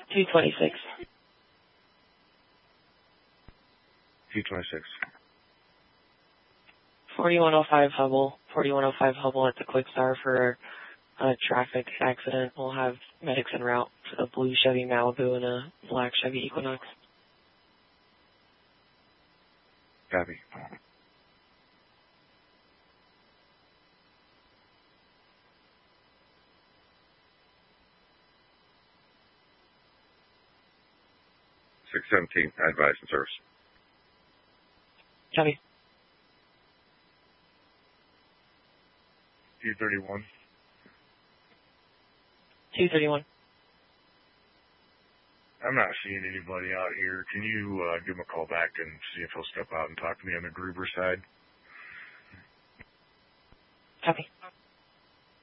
226. 226. 4105 Hubble. 4105 Hubble at the Quick Star for a traffic accident. We'll have medics en route for the blue Chevy Malibu and a black Chevy Equinox. Copy. $617, advised in service. Copy. 231. 231. I'm not seeing anybody out here. Can you give him a call back and see if he'll step out and talk to me on the Gruber side? Copy.